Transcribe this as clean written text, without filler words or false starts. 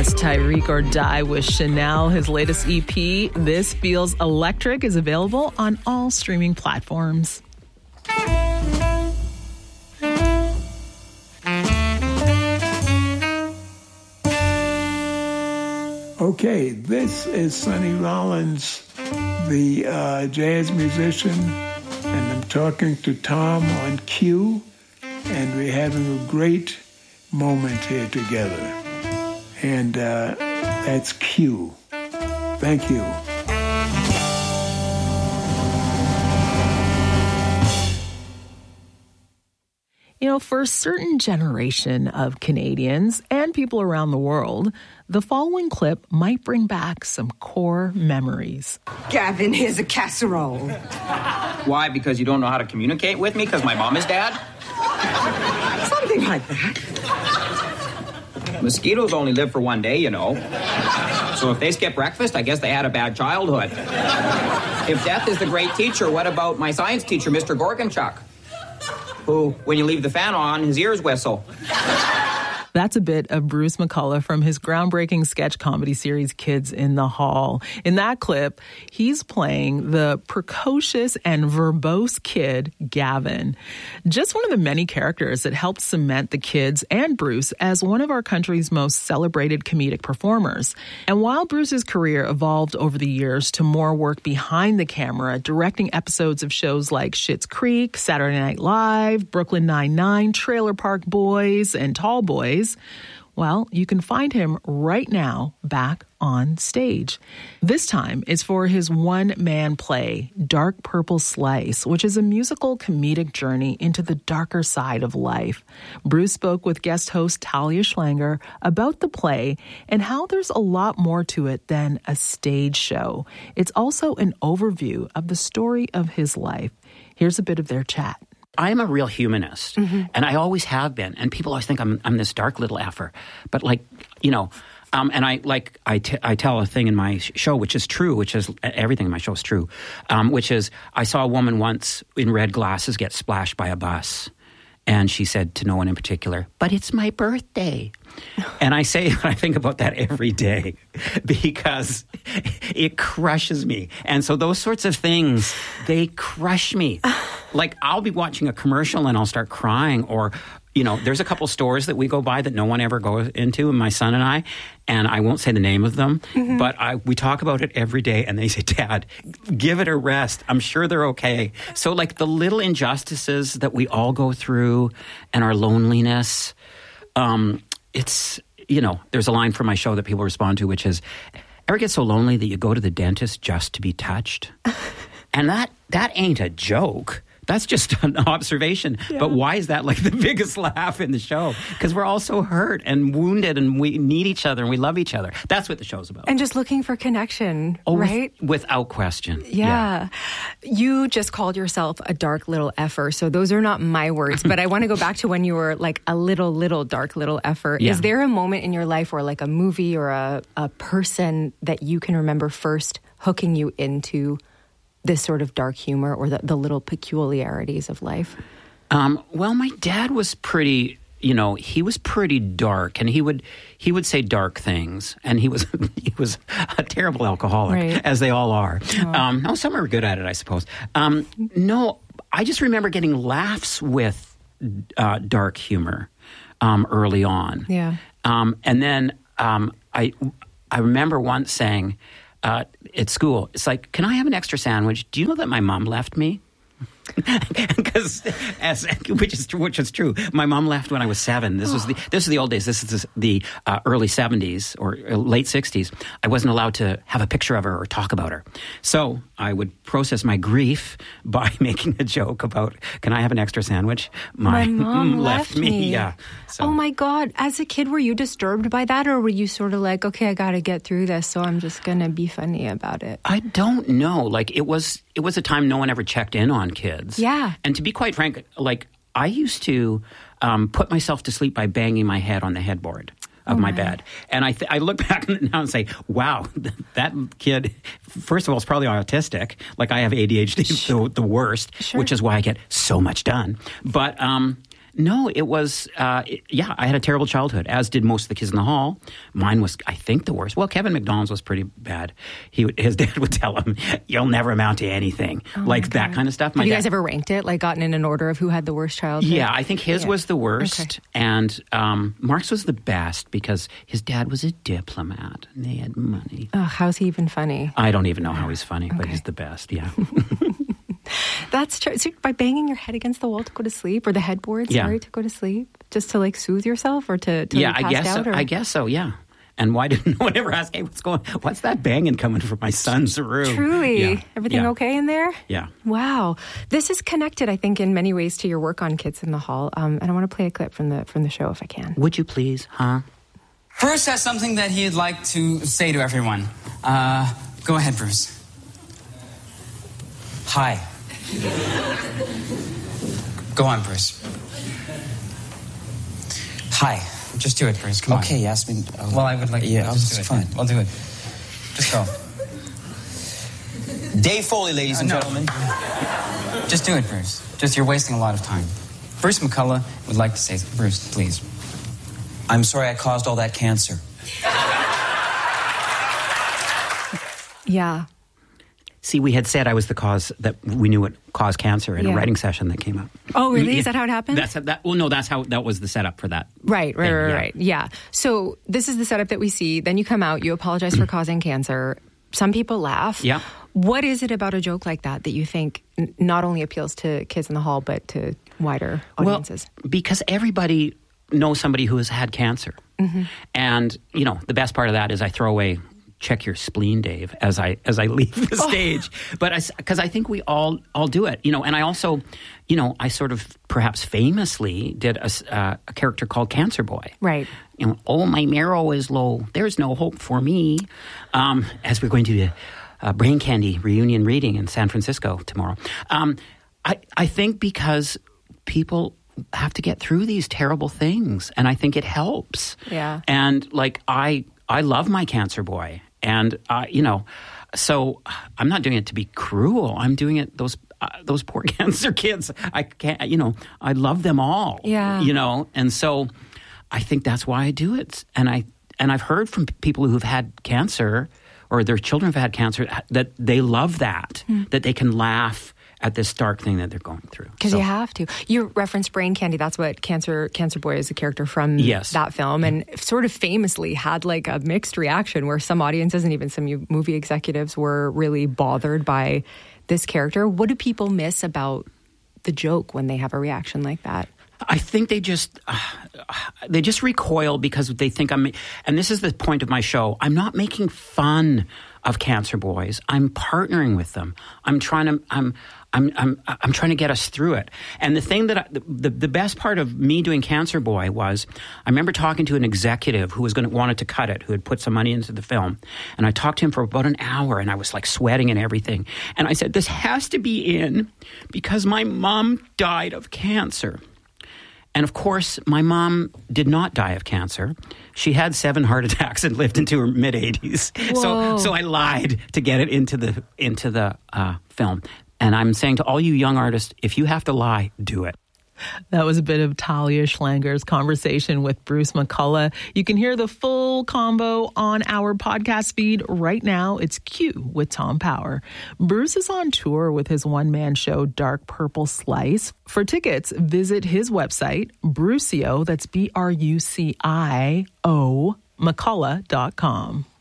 That's Tyreek or Die with Chanel. His latest EP, This Feels Electric, is available on all streaming platforms. Okay, this is Sonny Rollins, the jazz musician, and I'm talking to Tom on cue, and we're having a great moment here together. And that's cue. Thank you. You know, for a certain generation of Canadians and people around the world, the following clip might bring back some core memories. Gavin, here's a casserole. Why? Because you don't know how to communicate with me? Because my mom is dad? Something like that. Mosquitoes only live for one day, you know. So if they skip breakfast, I guess they had a bad childhood. If death is the great teacher, what about my science teacher, Mr. Gorgonchuk? Who, when you leave the fan on, his ears whistle. That's a bit of Bruce McCulloch from his groundbreaking sketch comedy series, Kids in the Hall. In that clip, he's playing the precocious and verbose kid, Gavin. Just one of the many characters that helped cement the kids and Bruce as one of our country's most celebrated comedic performers. And while Bruce's career evolved over the years to more work behind the camera, directing episodes of shows like Schitt's Creek, Saturday Night Live, Brooklyn Nine-Nine, Trailer Park Boys, and Tall Boys, well, you can find him right now back on stage. This time is for his one-man play, Dark Purple Slice, which is a musical comedic journey into the darker side of life. Bruce spoke with guest host Talia Schlanger about the play and how there's a lot more to it than a stage show. It's also an overview of the story of his life. Here's a bit of their chat. I'm a real humanist, and I always have been. And people always think I'm this dark little effer. But and I tell a thing in my show, which is true, which is everything in my show is true, which is I saw a woman once in red glasses get splashed by a bus. And she said to no one in particular, but it's my birthday. And I think about that every day because it crushes me. And so those sorts of things, they crush me. Like I'll be watching a commercial and I'll start crying, or, there's a couple stores that we go by that no one ever goes into, and my son and I won't say the name of them, but we talk about it every day, and they say, Dad, give it a rest. I'm sure they're okay. So like the little injustices that we all go through and our loneliness, it's, there's a line from my show that people respond to, which is, ever get so lonely that you go to the dentist just to be touched? And that ain't a joke. That's just an observation. Yeah. But why is that like the biggest laugh in the show? Because we're all so hurt and wounded, and we need each other and we love each other. That's what the show's about. And just looking for connection, right? Without question. Yeah. You just called yourself a dark little effer. So those are not my words. But I want to go back to when you were like a little dark little effer. Yeah. Is there a moment in your life, or like a movie or a person that you can remember first hooking you into this sort of dark humor, or the little peculiarities of life? Well, my dad was pretty, he was pretty dark, and he would say dark things, and he was a terrible alcoholic, right, as they all are. Oh. Some are good at it, I suppose. No, I just remember getting laughs with dark humor early on. Yeah. And then I remember once saying, at school, it's like, can I have an extra sandwich? Do you know that my mom left me? Because, which is true. My mom left when I was 7. This was the old days. This is the early 70s or late 60s. I wasn't allowed to have a picture of her or talk about her. So I would process my grief by making a joke about, can I have an extra sandwich? My mom left me. Yeah. So. Oh my God. As a kid, were you disturbed by that, or were you sort of like, okay, I got to get through this, so I'm just going to be funny about it? I don't know. Like it was a time no one ever checked in on kids. Yeah. And to be quite frank, like I used to put myself to sleep by banging my head on the headboard of my bed. And I look back now and say, wow, that kid, first of all, is probably autistic. Like I have ADHD, the worst, which is why I get so much done. But No, it was, I had a terrible childhood, as did most of the kids in the hall. Mine was, I think, the worst. Well, Kevin McDonald's was pretty bad. His dad would tell him, you'll never amount to anything. Like that kind of stuff. Have you guys ever ranked it, like gotten in an order of who had the worst childhood? Yeah, I think his was the worst. Okay. And Mark's was the best because his dad was a diplomat and they had money. Oh, how's he even funny? I don't even know how he's funny, but he's the best, yeah. That's true. So by banging your head against the wall to go to sleep, or the headboard, to go to sleep, just to like soothe yourself, or to I guess out, so. I guess so. Yeah. And why didn't no one ever ask, hey, what's that banging coming from my son's room? Truly. Everything okay in there? Yeah. Wow. This is connected, I think, in many ways to your work on Kids in the Hall. And I want to play a clip from the show if I can. Would you please, huh? Bruce has something that he'd like to say to everyone. Go ahead, Bruce. Hi. Go on, Bruce. Hi. Just do it, Bruce. Come on. Okay, Yasmin. Well, I would like... Yeah, just do it. Fine. I'll do it. Just go. Dave Foley, ladies and gentlemen. Just do it, Bruce. You're wasting a lot of time. Bruce McCullough would like to say... Bruce, please. I'm sorry I caused all that cancer. Yeah. See, we had said I was the cause that we knew would cause cancer in a writing session that came up. Oh, really? Is that how it happened? That's that was the setup for that. Right. Yeah. So this is the setup that we see. Then you come out, you apologize for causing cancer. Some people laugh. Yeah. What is it about a joke like that you think not only appeals to kids in the hall, but to wider audiences? Well, because everybody knows somebody who has had cancer. Mm-hmm. And, the best part of that is I throw away... check your spleen, Dave, as I leave the stage. But because I think we all do it, and I also, I sort of perhaps famously did a character called Cancer Boy. Right. Oh, my marrow is low. There's no hope for me. As we're going to the Brain Candy reunion reading in San Francisco tomorrow. I think because people have to get through these terrible things, and I think it helps. Yeah. And I love my Cancer Boy. And, so I'm not doing it to be cruel. I'm doing it, those poor cancer kids. I can't, I love them all. Yeah. And so I think that's why I do it. And I've heard from people who've had cancer or their children have had cancer that they love that they can laugh at this dark thing that they're going through. Because you have to. You referenced Brain Candy. That's what Cancer Boy is, a character from that film, and sort of famously had like a mixed reaction where some audiences and even some movie executives were really bothered by this character. What do people miss about the joke when they have a reaction like that? I think they just recoil because they think and this is the point of my show, I'm not making fun of cancer boys. I'm partnering with them. I'm trying to get us through it. And the thing that the best part of me doing Cancer Boy was I remember talking to an executive who wanted to cut it, who had put some money into the film. And I talked to him for about an hour and I was like sweating and everything. And I said, this has to be in because my mom died of cancer. And of course, my mom did not die of cancer. She had 7 heart attacks and lived into her mid-80s. So I lied to get it into the film. And I'm saying to all you young artists, if you have to lie, do it. That was a bit of Talia Schlanger's conversation with Bruce McCullough. You can hear the full combo on our podcast feed right now. It's Q with Tom Power. Bruce is on tour with his one-man show, Dark Purple Slice. For tickets, visit his website, Brucio, that's BRUCIO, McCullough.com.